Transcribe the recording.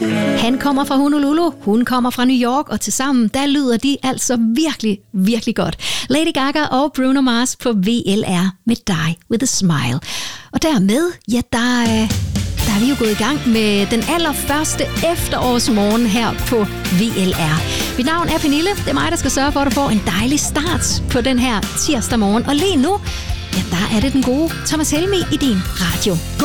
Han kommer fra Honolulu, hun kommer fra New York, og tilsammen, der lyder de altså virkelig, virkelig godt. Lady Gaga og Bruno Mars på VLR med Die With A Smile. Og dermed, ja, der er vi jo gået i gang med den allerførste efterårsmorgen her på VLR. Mit navn er Pernille, det er mig, der skal sørge for, at du får en dejlig start på den her tirsdag morgen. Og lige nu, ja, der er det den gode Thomas Helmig i din radio.